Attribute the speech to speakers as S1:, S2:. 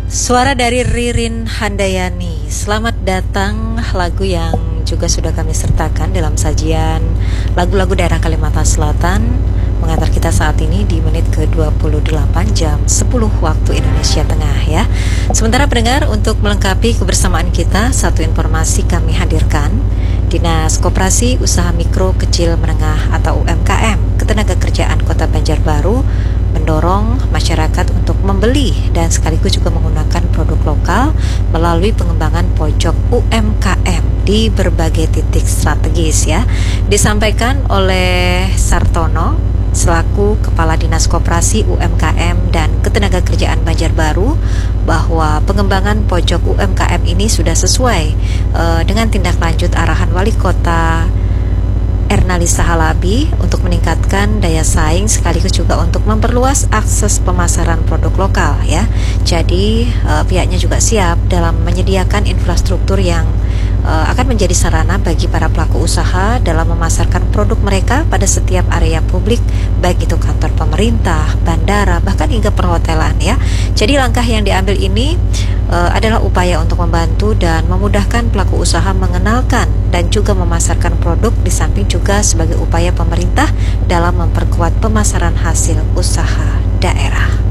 S1: Suara dari Ririn Handayani. Selamat datang, lagu yang juga sudah kami sertakan dalam sajian lagu-lagu daerah Kalimantan Selatan, mengantar kita saat ini di menit ke-28 jam 10 waktu Indonesia Tengah ya. Sementara pendengar, untuk melengkapi kebersamaan kita, satu informasi kami hadirkan. Dinas Koperasi Usaha Mikro Kecil Menengah atau UMKM Ketenagakerjaan Kota Banjarbaru mendorong masyarakat untuk membeli dan sekaligus juga menggunakan produk lokal melalui pengembangan pojok UMKM di berbagai titik strategis ya. Disampaikan oleh Sartono selaku Kepala Dinas Koperasi UMKM dan Ketenagakerjaan Banjarbaru bahwa pengembangan pojok UMKM ini sudah sesuai dengan tindak lanjut arahan Wali Kota Ernalisa Halabi untuk meningkatkan daya saing sekaligus juga untuk memperluas akses pemasaran produk lokal ya. Jadi pihaknya juga siap dalam menyediakan infrastruktur yang akan menjadi sarana bagi para pelaku usaha dalam memasarkan produk mereka pada setiap area publik, baik itu kantor pemerintah, bandara, bahkan hingga perhotelan ya. Jadi langkah yang diambil ini adalah upaya untuk membantu dan memudahkan pelaku usaha mengenalkan dan juga memasarkan produk, di samping juga sebagai upaya pemerintah dalam memperkuat pemasaran hasil usaha daerah.